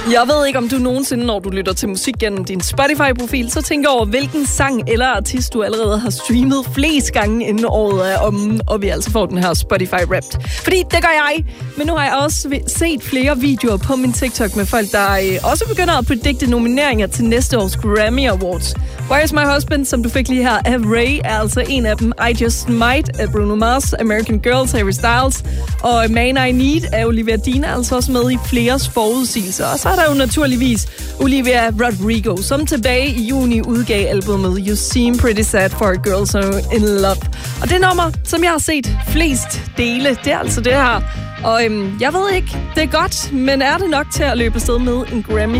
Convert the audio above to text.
Jeg ved ikke, om du nogensinde, når du lytter til musik gennem din Spotify-profil, så tænker over, hvilken sang eller artist du allerede har streamet flest gange inden året er omme, og vi altså får den her Spotify-Wrapped. Fordi det gør jeg, men nu har jeg også set flere videoer på min TikTok med folk, der også begynder at predikte nomineringer til næste års Grammy Awards. Where's My Husband, som du fik lige her af Ray, er altså en af dem. I Just Might af Bruno Mars, American Girl, Harry Styles, og Man I Need af Olivia Dean er altså også med i fleres forudsigelser. Og så er der jo naturligvis Olivia Rodrigo, som tilbage i juni udgav albumet You Seem Pretty Sad for a Girl So In Love. Og det nummer, som jeg har set flest dele, det er altså det her. Og jeg ved ikke, det er godt, men er det nok til at løbe afsted med en Grammy?